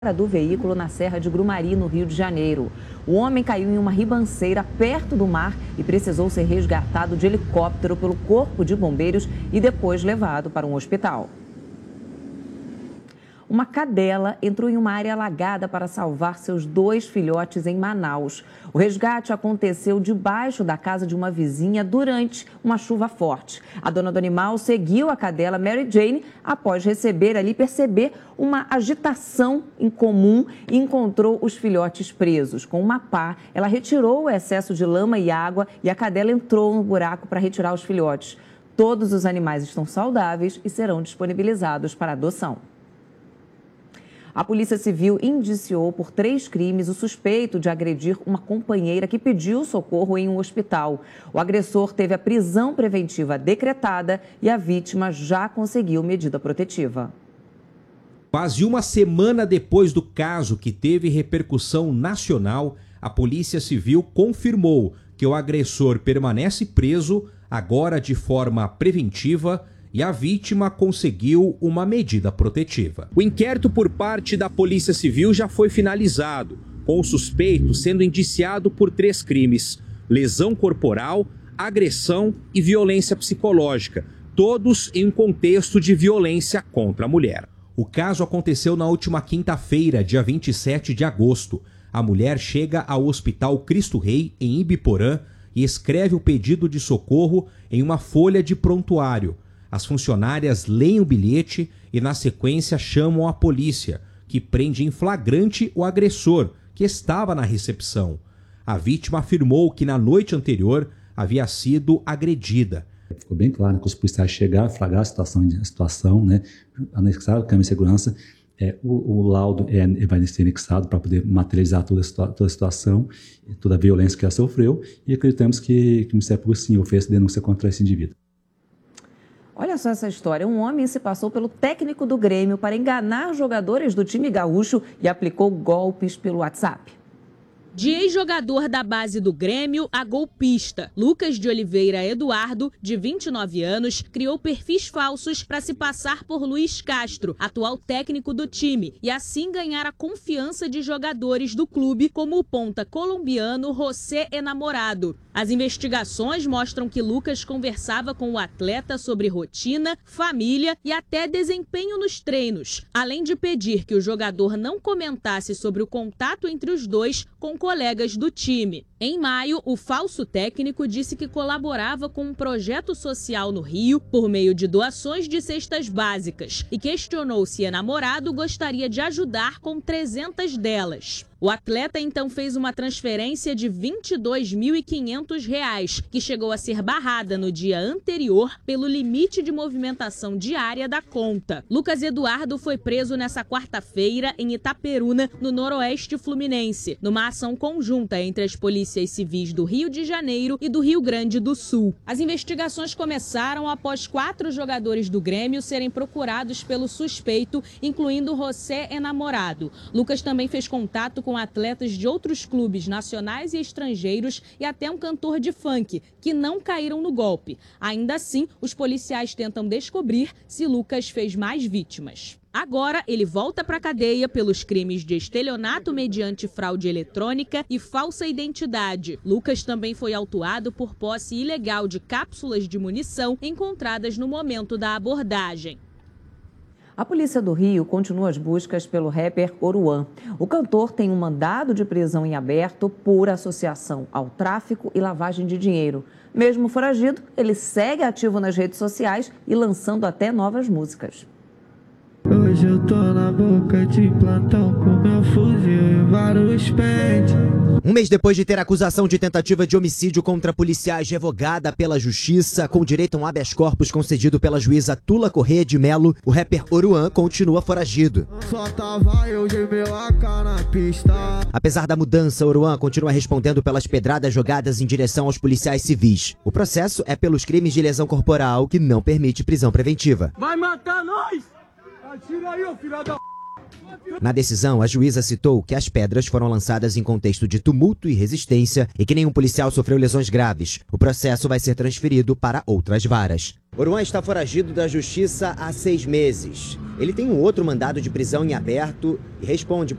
do veículo na Serra de Grumari, no Rio de Janeiro. O homem caiu em uma ribanceira perto do mar e precisou ser resgatado de helicóptero pelo Corpo de Bombeiros e depois levado para um hospital. Uma cadela entrou em uma área alagada para salvar seus 2 filhotes em Manaus. O resgate aconteceu debaixo da casa de uma vizinha durante uma chuva forte. A dona do animal seguiu a cadela Mary Jane após perceber uma agitação incomum e encontrou os filhotes presos. Com uma pá, ela retirou o excesso de lama e água e a cadela entrou no buraco para retirar os filhotes. Todos os animais estão saudáveis e serão disponibilizados para adoção. A Polícia Civil indiciou por 3 crimes o suspeito de agredir uma companheira que pediu socorro em um hospital. O agressor teve a prisão preventiva decretada e a vítima já conseguiu medida protetiva. Quase uma semana depois do caso, que teve repercussão nacional, a Polícia Civil confirmou que o agressor permanece preso, agora de forma preventiva, e a vítima conseguiu uma medida protetiva. O inquérito por parte da Polícia Civil já foi finalizado, com o suspeito sendo indiciado por 3 crimes: lesão corporal, agressão e violência psicológica, todos em um contexto de violência contra a mulher. O caso aconteceu na última quinta-feira, dia 27 de agosto. A mulher chega ao Hospital Cristo Rei, em Ibiporã, e escreve o pedido de socorro em uma folha de prontuário. As funcionárias leem o bilhete e, na sequência, chamam a polícia, que prende em flagrante o agressor, que estava na recepção. A vítima afirmou que na noite anterior havia sido agredida. Ficou bem claro que os policiais chegaram a flagrar a situação, né? Anexaram a câmera de segurança. O laudo vai ser anexado para poder materializar toda a situação, toda a violência que ela sofreu, e acreditamos que o Ministério Público sim oferece denúncia contra esse indivíduo. Olha só essa história. Um homem se passou pelo técnico do Grêmio para enganar jogadores do time gaúcho e aplicou golpes pelo WhatsApp. De ex-jogador da base do Grêmio a golpista, Lucas de Oliveira Eduardo, de 29 anos, criou perfis falsos para se passar por Luiz Castro, atual técnico do time, e assim ganhar a confiança de jogadores do clube, como o ponta colombiano José Enamorado. As investigações mostram que Lucas conversava com o atleta sobre rotina, família e até desempenho nos treinos, além de pedir que o jogador não comentasse sobre o contato entre os dois com colegas do time. Em maio, o falso técnico disse que colaborava com um projeto social no Rio por meio de doações de cestas básicas e questionou se Enamorado gostaria de ajudar com 300 delas. O atleta então fez uma transferência de R$ 22.500, que chegou a ser barrada no dia anterior pelo limite de movimentação diária da conta. Lucas Eduardo foi preso nessa quarta-feira em Itaperuna, no noroeste fluminense, numa ação conjunta entre as polícias civis do Rio de Janeiro e do Rio Grande do Sul. As investigações começaram após 4 jogadores do Grêmio serem procurados pelo suspeito, incluindo José Enamorado. Lucas também fez contato com atletas de outros clubes nacionais e estrangeiros e até um cantor de funk, que não caíram no golpe. Ainda assim, os policiais tentam descobrir se Lucas fez mais vítimas. Agora, ele volta para a cadeia pelos crimes de estelionato mediante fraude eletrônica e falsa identidade. Lucas também foi autuado por posse ilegal de cápsulas de munição encontradas no momento da abordagem. A Polícia do Rio continua as buscas pelo rapper Oruan. O cantor tem um mandado de prisão em aberto por associação ao tráfico e lavagem de dinheiro. Mesmo foragido, ele segue ativo nas redes sociais e lançando até novas músicas. Hoje eu tô na boca de plantão com meu fuzil e vários pentes. Um mês depois de ter acusação de tentativa de homicídio contra policiais revogada pela justiça, com direito a um habeas corpus concedido pela juíza Tula Corrêa de Melo, o rapper Oruan continua foragido. Só tava eu de meu AK na pista. Apesar da mudança, Oruan continua respondendo pelas pedradas jogadas em direção aos policiais civis. O processo é pelos crimes de lesão corporal, que não permite prisão preventiva. Vai matar nós! Atira aí, ô filho da... Na decisão, a juíza citou que as pedras foram lançadas em contexto de tumulto e resistência e que nenhum policial sofreu lesões graves. O processo vai ser transferido para outras varas. Oruan está foragido da justiça há 6 meses. Ele tem um outro mandado de prisão em aberto e responde